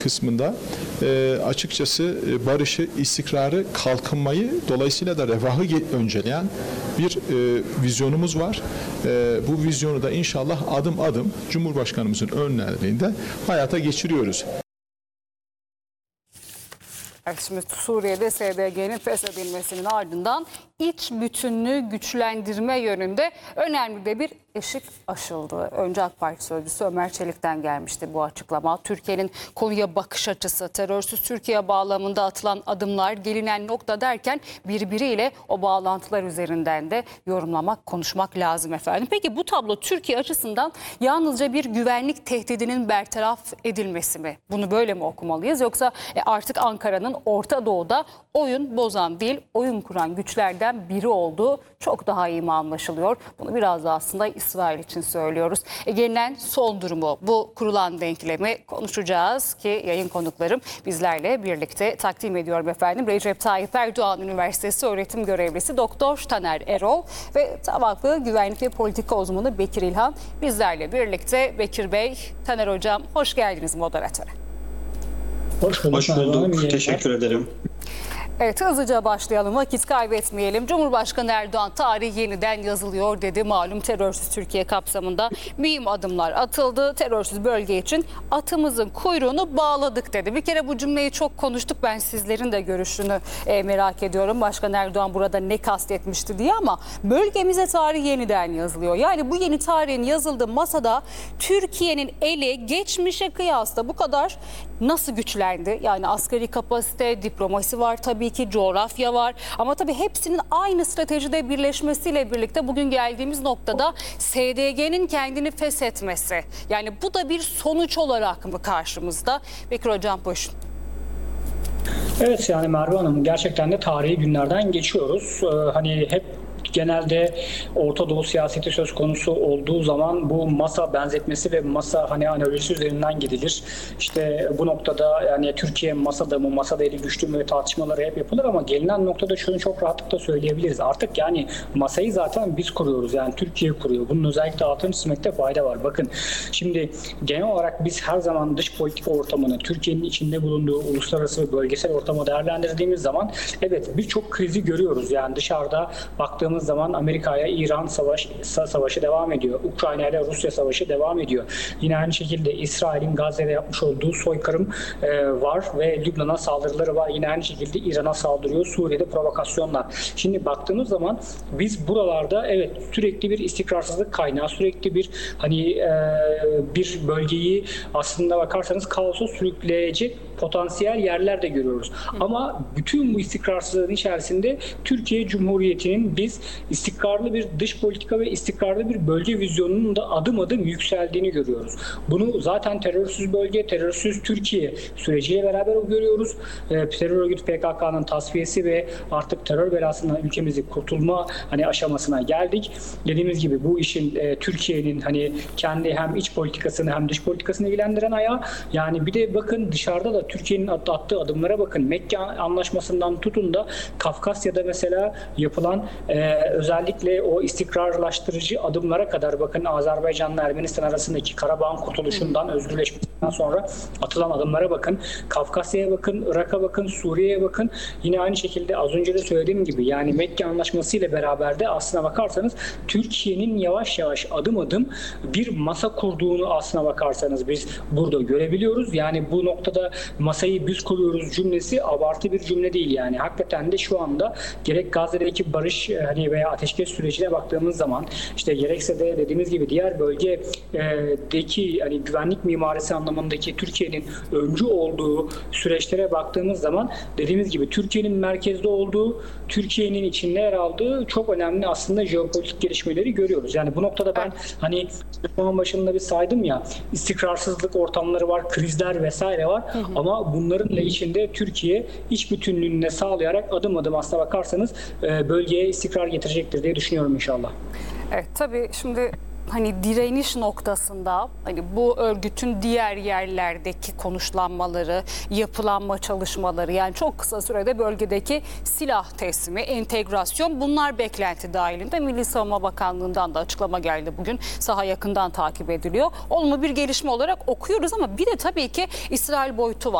kısmında açıkçası barışı, istikrarı, kalkınmayı, dolayısıyla da refahı önceleyen bir vizyonumuz var. Bu vizyonu da inşallah adım adım Cumhurbaşkanımızın önderliğinde hayata geçiriyoruz. Evet, şimdi Suriye'de SDG'nin feshedilmesinin ardından iç bütünlüğü güçlendirme yönünde önemli de bir eşik aşıldı. Önce AK Parti sözcüsü Ömer Çelik'ten gelmişti bu açıklama. Türkiye'nin konuya bakış açısı, terörsüz Türkiye bağlamında atılan adımlar, gelinen nokta derken birbiriyle o bağlantılar üzerinden de yorumlamak, konuşmak lazım efendim. Peki bu tablo Türkiye açısından yalnızca bir güvenlik tehdidinin bertaraf edilmesi mi? Bunu böyle mi okumalıyız? Yoksa artık Ankara'nın Orta Doğu'da oyun bozan değil, oyun kuran güçlerden biri olduğu çok daha iyi mi anlaşılıyor? Bunu biraz da aslında İsrail için söylüyoruz. Gelinen son durumu, bu kurulan denklemi konuşacağız ki yayın konuklarım bizlerle birlikte takdim ediyorum efendim. Recep Tayyip Erdoğan Üniversitesi öğretim görevlisi Doktor Taner Erol ve Tabaklı Güvenlik ve Politika uzmanı Bekir İlhan bizlerle birlikte. Bekir Bey, Taner Hocam hoş geldiniz moderatöre. Hoş bulduk. Teşekkür ederim. Evet, hızlıca başlayalım, vakit kaybetmeyelim. Cumhurbaşkanı Erdoğan tarih yeniden yazılıyor dedi. Malum terörsüz Türkiye kapsamında mühim adımlar atıldı. Terörsüz bölge için atımızın kuyruğunu bağladık dedi. Bir kere bu cümleyi çok konuştuk. Ben sizlerin de görüşünü merak ediyorum. Başkan Erdoğan burada ne kastetmişti diye, ama bölgemize tarih yeniden yazılıyor. Yani bu yeni tarihin yazıldığı masada Türkiye'nin eli geçmişe kıyasla bu kadar nasıl güçlendi? Yani asgari kapasite, diplomasi var tabii ki, coğrafya var. Ama tabii hepsinin aynı stratejide birleşmesiyle birlikte bugün geldiğimiz noktada SDG'nin kendini feshetmesi. Yani bu da bir sonuç olarak mı karşımızda? Bekir Hocam buyurun. Evet, yani Merve Hanım, gerçekten de tarihi günlerden geçiyoruz. Hani hep genelde Orta Doğu siyaseti söz konusu olduğu zaman bu masa benzetmesi ve masa analojisi üzerinden gidilir. İşte bu noktada yani Türkiye masada mı, masada eli güçlü mü tartışmaları hep yapılır, ama gelinen noktada şunu çok rahatlıkla söyleyebiliriz. Artık yani masayı zaten biz kuruyoruz. Yani Türkiye kuruyor. Bunun özellikle altını çizmekte fayda var. Bakın şimdi genel olarak biz her zaman dış politika ortamını, Türkiye'nin içinde bulunduğu uluslararası ve bölgesel ortamı değerlendirdiğimiz zaman evet birçok krizi görüyoruz. Yani dışarıda baktığımız zaman Amerika'ya İran savaşı devam ediyor. Ukrayna ile Rusya savaşı devam ediyor. Yine aynı şekilde İsrail'in Gazze'de yapmış olduğu soykırım var ve Lübnan'a saldırıları var. Yine aynı şekilde İran'a saldırıyor. Suriye'de provokasyonlar. Şimdi baktığımız zaman biz buralarda evet sürekli bir istikrarsızlık kaynağı, sürekli bir bir bölgeyi aslında bakarsanız kaosa sürükleyecek potansiyel yerler de görüyoruz. Ama bütün bu istikrarsızlığın içerisinde Türkiye Cumhuriyeti'nin biz istikrarlı bir dış politika ve istikrarlı bir bölge vizyonunun da adım adım yükseldiğini görüyoruz. Bunu zaten terörsüz bölge, terörsüz Türkiye süreciyle beraber görüyoruz. Terör örgütü PKK'nın tasfiyesi ve artık terör belasından ülkemizi kurtulma aşamasına geldik. Dediğimiz gibi bu işin Türkiye'nin kendi hem iç politikasını hem dış politikasını ilgilendiren ayağı. Yani bir de bakın dışarıda da Türkiye'nin attığı adımlara bakın. Mekke Anlaşması'ndan tutun da Kafkasya'da mesela yapılan özellikle o istikrarlaştırıcı adımlara kadar, bakın Azerbaycan'la Ermenistan arasındaki Karabağ'ın kurtuluşundan, özgürleşmesinden sonra atılan adımlara bakın. Kafkasya'ya bakın, Irak'a bakın, Suriye'ye bakın. Yine aynı şekilde az önce de söylediğim gibi yani Mekke Anlaşması ile beraber de aslına bakarsanız Türkiye'nin yavaş yavaş adım adım bir masa kurduğunu aslına bakarsanız biz burada görebiliyoruz. Yani bu noktada masayı biz kuruyoruz cümlesi abartı bir cümle değil yani. Hakikaten de şu anda gerek Gazze'deki barış veya ateşkes sürecine baktığımız zaman işte gerekse de dediğimiz gibi diğer bölgedeki güvenlik mimarisi anlamındaki Türkiye'nin öncü olduğu süreçlere baktığımız zaman dediğimiz gibi Türkiye'nin merkezde olduğu, Türkiye'nin içinde yer aldığı çok önemli aslında jeopolitik gelişmeleri görüyoruz. Yani bu noktada ben konuşmanın başında bir saydım ya, istikrarsızlık ortamları var, krizler vesaire var. Ama bunların da içinde Türkiye iç bütünlüğüne sağlayarak adım adım aslına bakarsanız bölgeye istikrar getirecektir diye düşünüyorum inşallah. Evet, tabii şimdi hani direniş noktasında hani bu örgütün diğer yerlerdeki konuşlanmaları, yapılanma çalışmaları, yani çok kısa sürede bölgedeki silah teslimi, entegrasyon, bunlar beklenti dahilinde. Milli Savunma Bakanlığı'ndan da açıklama geldi bugün. Saha yakından takip ediliyor. Olumlu bir gelişme olarak okuyoruz ama bir de tabii ki İsrail boyutu var.